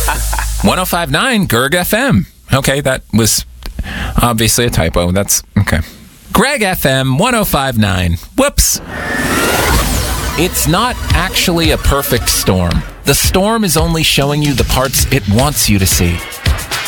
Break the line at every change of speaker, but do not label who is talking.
105.9 Gerg FM. Okay, that was obviously a typo. That's okay. Greg FM 105.9. Whoops. It's not actually a perfect storm. The storm is only showing you the parts it wants you to see.